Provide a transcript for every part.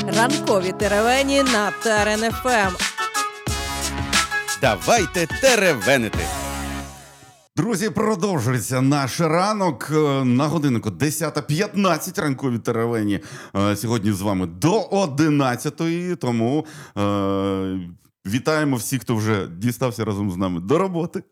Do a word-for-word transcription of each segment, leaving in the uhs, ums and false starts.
Ранкові теревені на ТРН-ФМ. Давайте теревенити. Друзі, продовжується наш ранок. На годиннику десята п'ятнадцять, ранкові теревені. Сьогодні з вами до одинадцятої, тому е, вітаємо всіх, хто вже дістався разом з нами до роботи.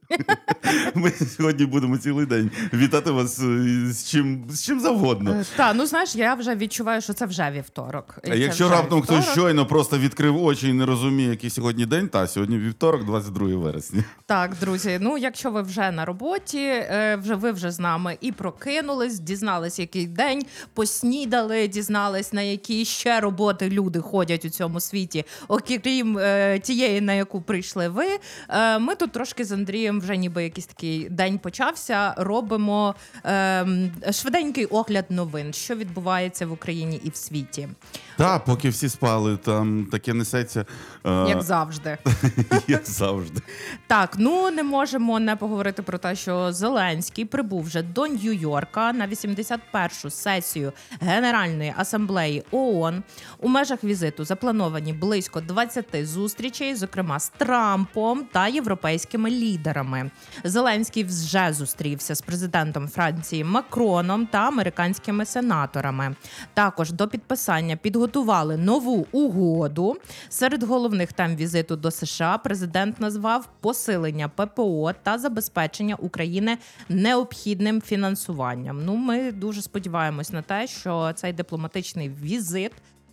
Ми сьогодні будемо цілий день вітати вас з чим, з чим завгодно. Так, ну знаєш, я вже відчуваю, що це вже вівторок. А якщо раптом хтось щойно просто відкрив очі і не розуміє, який сьогодні день, та сьогодні вівторок, двадцять друге вересня. Так, друзі, ну якщо ви вже на роботі, вже ви вже з нами і прокинулись, дізнались, який день, поснідали, дізнались, на які ще роботи люди ходять у цьому світі, окрім е, тієї, на яку прийшли ви. Е, ми тут трошки з Андрієм вже ніби якийсь такий день почався, робимо е, швиденький огляд новин, що відбувається в Україні і в світі. Так, поки всі спали, там таке несеться. Е... Як завжди. Як завжди. Так, ну не можемо не поговорити про те, що Зеленський прибув вже до Нью-Йорка на вісімдесят першу сесію Генеральної асамблеї ООН. У межах візиту заплановані близько двадцяти зустрічей, зокрема з Трампом та європейськими лідерами. Зеленський вже зустрівся з президентом Франції Макроном та американськими сенаторами. Також до підписання підготували нову угоду. Серед головних тем візиту до США президент назвав посилення ППО та забезпечення України необхідним фінансуванням. Ну, ми дуже сподіваємось на те, що цей дипломатичний візит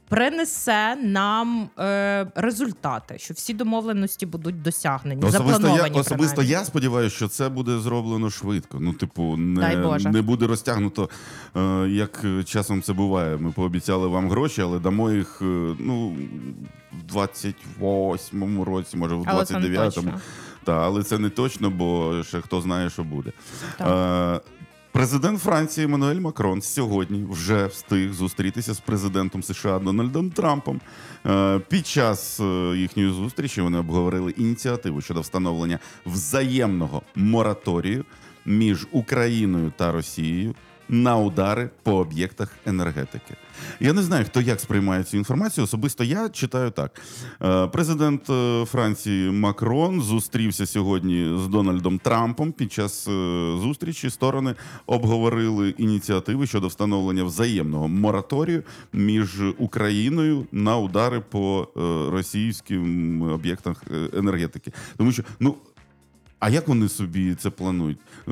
принесе нам е, результати, що всі домовленості будуть досягнені, особисто заплановані. Я, особисто я сподіваюся, що це буде зроблено швидко. Ну, типу, Дай не, Боже. не буде розтягнуто, е, як часом це буває. Ми пообіцяли вам гроші, але дамо їх, е, ну, в двадцять восьмому році, може в двадцять дев'ятому. Так, але це не точно, бо ще хто знає, що буде. Е, Президент Франції Еммануель Макрон сьогодні вже встиг зустрітися з президентом США Дональдом Трампом. Під час їхньої зустрічі вони обговорили ініціативу щодо встановлення взаємного мораторію між Україною та Росією на удари по об'єктах енергетики. Я не знаю, хто як сприймає цю інформацію. Особисто я читаю так. Президент Франції Макрон зустрівся сьогодні з Дональдом Трампом. Під час зустрічі сторони обговорили ініціативи щодо встановлення взаємного мораторію між Україною на удари по російським об'єктах енергетики. Тому що, ну, а як вони собі це планують?